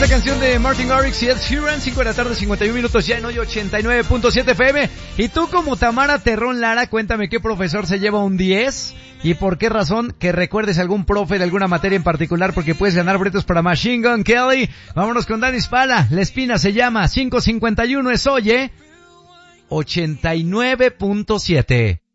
canción de Martin Garrix y Ed Sheeran, 5 de la tarde, 51 minutos ya en hoy 89.7 FM. Y tú como Tamara Terrón Lara, cuéntame qué profesor se lleva un 10 y por qué razón, que recuerdes algún profe de alguna materia en particular porque puedes ganar boletos para Machine Gun Kelly. Vámonos con Dani Spala, La Espina se llama, 5:51 es Oye 89.7.